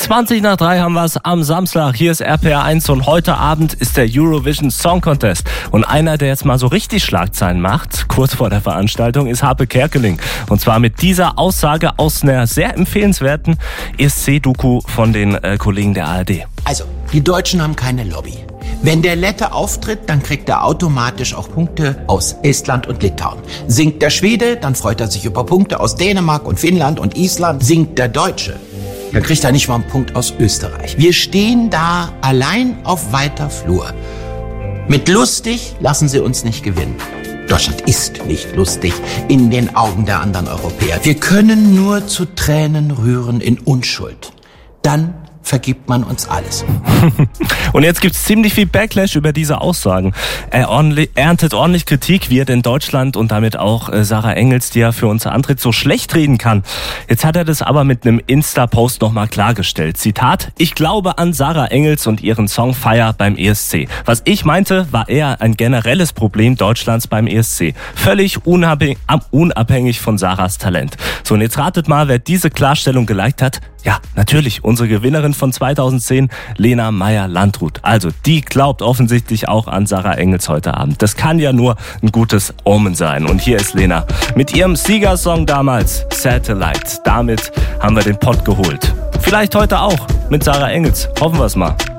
20 nach 3 haben wir es am Samstag. Hier ist RPR1 und heute Abend ist der Eurovision Song Contest. Und einer, der jetzt mal so richtig Schlagzeilen macht, kurz vor der Veranstaltung, ist Harpe Kerkeling. Und zwar mit dieser Aussage aus einer sehr empfehlenswerten ESC-Doku von den Kollegen der ARD. Also, die Deutschen haben keine Lobby. Wenn der Lette auftritt, dann kriegt er automatisch auch Punkte aus Estland und Litauen. Singt der Schwede, dann freut er sich über Punkte aus Dänemark und Finnland und Island. Singt der Deutsche, dann kriegt er nicht mal einen Punkt aus Österreich. Wir stehen da allein auf weiter Flur. Mit lustig lassen sie uns nicht gewinnen. Deutschland ist nicht lustig in den Augen der anderen Europäer. Wir können nur zu Tränen rühren in Unschuld. Dann vergibt man uns alles. Und jetzt gibt's ziemlich viel Backlash über diese Aussagen. Er erntet ordentlich Kritik, wie er denn Deutschland und damit auch Sarah Engels, die er für unser Antritt so schlecht reden kann. Jetzt hat er das aber mit einem Insta-Post nochmal klargestellt. Zitat: Ich glaube an Sarah Engels und ihren Song Fire beim ESC. Was ich meinte, war eher ein generelles Problem Deutschlands beim ESC. Völlig unabhängig von Sarahs Talent. So, und jetzt ratet mal, wer diese Klarstellung geliked hat. Ja, natürlich, unsere Gewinnerin von 2010, Lena Meyer-Landrut. Also, die glaubt offensichtlich auch an Sarah Engels heute Abend. Das kann ja nur ein gutes Omen sein. Und hier ist Lena mit ihrem Siegersong damals, Satellite. Damit haben wir den Pott geholt. Vielleicht heute auch mit Sarah Engels. Hoffen wir es mal.